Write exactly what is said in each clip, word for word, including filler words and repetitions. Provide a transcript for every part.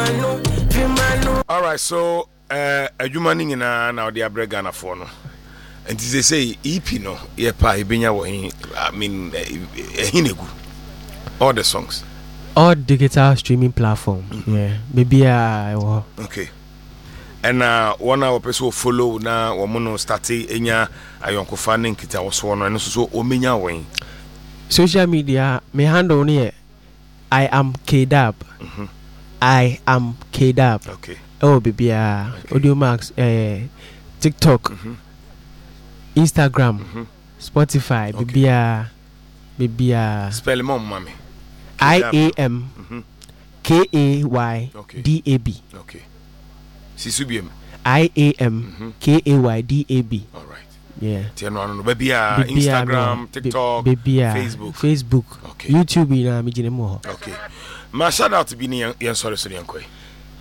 All right, so uh adwuma ni nyina na odi abre Ghana for no. And they say E P no, ye pa ibenya wo hin, I mean hinegu. All the songs. All digital streaming platform. Mm-hmm. Yeah. Maybe uh okay. And uh one our person follow na wo mo no start enya ayonkofa ne nkita wo so no no so omenya wo. Social media me handle ne I am K-Dab. Mm-hmm. I am K-Dab. Okay. Oh baby uh okay. Audio Max uh TikTok. Mm-hmm. Instagram. Mm-hmm. Spotify. Okay. Baby uh baby uh spell mom mommy. I A M K A Y D A B. Okay. Sisubiem. I A M K A Y D A B. All right. Yeah. Tiano no baby uh Instagram, TikTok, baby uh, Facebook. Facebook. Okay. YouTube ina mi jine mo. Okay. Ma shout out to be ni yan sorry so yan koy.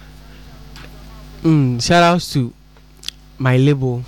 Mm, shout out to my label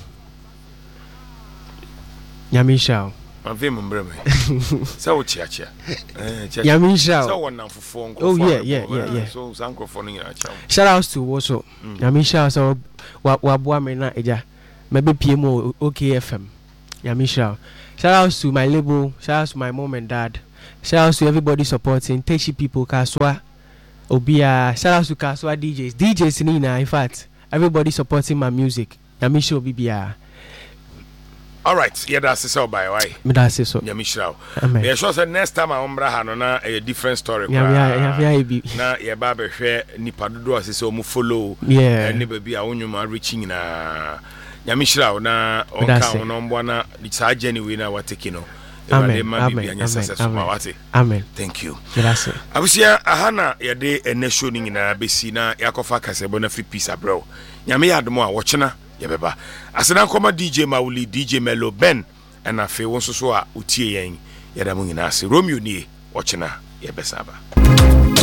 Nyamisha. I'm very membrane. So chia-chia. Eh, Nyamisha. So one for oh yeah, yeah, yeah, yeah. So sanko for ni acha. Shout out to also Nyamisha so wa wa boa me na eja. Maybe P M O O K F M. Nyamisha. Shout out to my label, shout out to my mom and dad. Shout out to everybody supporting Teshi people Kaswa. Obia, shout out to Kaswa D Js. D Js Nina, in fact, everybody supporting my music. Nyamisha Obibia. All right, yeah, that's so by why. Me that's so. Nyamisha. Yeah, sure say next time I umbra hano na a different story. Yeah, yeah, yeah, yeah. Na yeah, baba share nipa dodo asese omu follow. Yeah. Ni baby a wonyuma reaching na Nyamisha na onka ono mbwa na sa journey we na wateki no. Amen. Amen. Amen. Amen. Thank you. That's it. Abusia ahana yade ene show ni nyina besi na yakofa kasebo na free peace abro. Nyame yadmo a wochena yebeba. Asena nkoma D J Mauli, D J Melo Ben and afi wonso so a utie yen yada mu nyina ase Romeo nie wochena yebesaba.